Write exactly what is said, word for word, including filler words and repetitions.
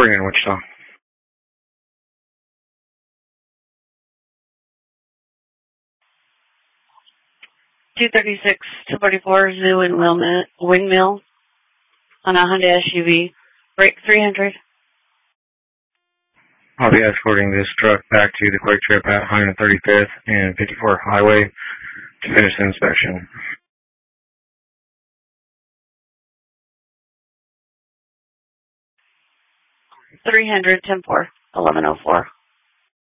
Recording in Wichita. two thirty-six to forty-four Zoo and Windmill on a Hyundai S U V. Break three hundred. I'll be escorting this truck back to the Quick Trip at one thirty-fifth and fifty-fourth Highway to finish the inspection. three hundred, ten four, eleven oh four.